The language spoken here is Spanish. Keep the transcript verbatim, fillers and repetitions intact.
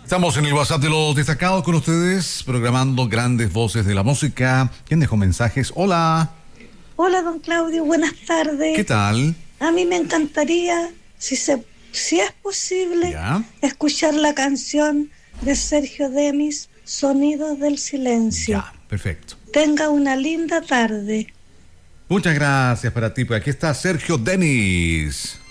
Estamos en el WhatsApp de los destacados con ustedes, programando grandes voces de la música. ¿Quién dejó mensajes? Hola. Hola, don Claudio, buenas tardes. ¿Qué tal? A mí me encantaría, si se, si es posible, ¿Ya? escuchar la canción de Sergio Denis, Sonidos del Silencio. Ya, perfecto. Tenga una linda tarde. Muchas gracias para ti. Pues aquí está Sergio Denis.